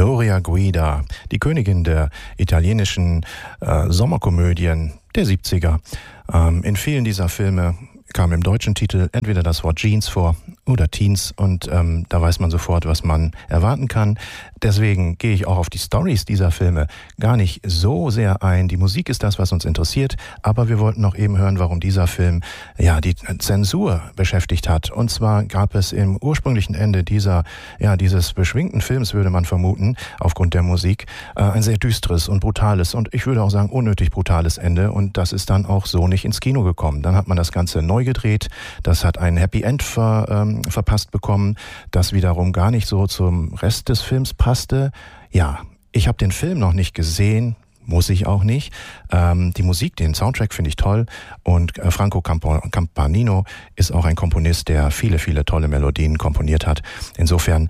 Gloria Guida, die Königin der italienischen Sommerkomödien der 70er. In vielen dieser Filme kam im deutschen Titel entweder das Wort Jeans vor oder Teens und da weiß man sofort, was man erwarten kann. Deswegen gehe ich auch auf die Storys dieser Filme gar nicht so sehr ein. Die Musik ist das, was uns interessiert, aber wir wollten noch eben hören, warum dieser Film die Zensur beschäftigt hat. Und zwar gab es im ursprünglichen Ende dieses beschwingten Films, würde man vermuten, aufgrund der Musik, ein sehr düsteres und brutales und ich würde auch sagen unnötig brutales Ende und das ist dann auch so nicht ins Kino gekommen. Dann hat man das Ganze neu gedreht, das hat ein Happy End verpasst bekommen, das wiederum gar nicht so zum Rest des Films passte. Ja, ich habe den Film noch nicht gesehen, muss ich auch nicht. Die Musik, den Soundtrack finde ich toll und Franco Campanino ist auch ein Komponist, der viele, viele tolle Melodien komponiert hat. Insofern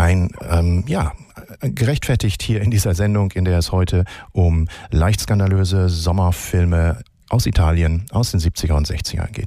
gerechtfertigt hier in dieser Sendung, in der es heute um leicht skandalöse Sommerfilme aus Italien aus den 70er und 60er geht.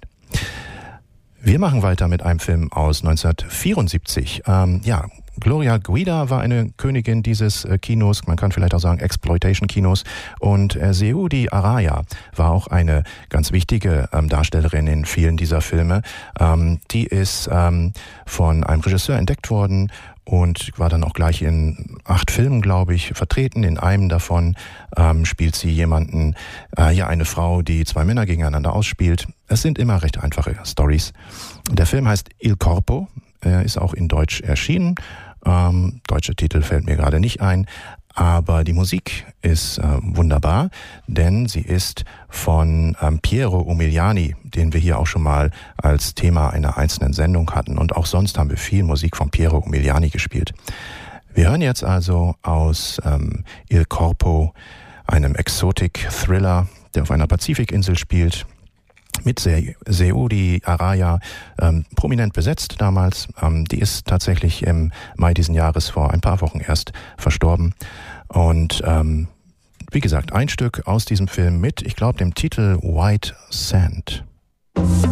Wir machen weiter mit einem Film aus 1974. Gloria Guida war eine Königin dieses Kinos, man kann vielleicht auch sagen Exploitation-Kinos und Seudi Araya war auch eine ganz wichtige Darstellerin in vielen dieser Filme. Die ist von einem Regisseur entdeckt worden und war dann auch gleich in 8 Filmen, glaube ich, vertreten. In einem davon spielt sie eine Frau, die 2 Männer gegeneinander ausspielt. Es sind immer recht einfache Storys. Der Film heißt Il Corpo, ist auch in Deutsch erschienen. Deutscher Titel fällt mir gerade nicht ein, aber die Musik ist wunderbar, denn sie ist von Piero Umiliani, den wir hier auch schon mal als Thema einer einzelnen Sendung hatten und auch sonst haben wir viel Musik von Piero Umiliani gespielt. Wir hören jetzt also aus Il Corpo, einem Exotic-Thriller, der auf einer Pazifikinsel spielt, mit Seudi Araya, prominent besetzt damals. Die ist tatsächlich im Mai diesen Jahres vor ein paar Wochen erst verstorben. Und wie gesagt, ein Stück aus diesem Film mit, ich glaube, dem Titel White Sand.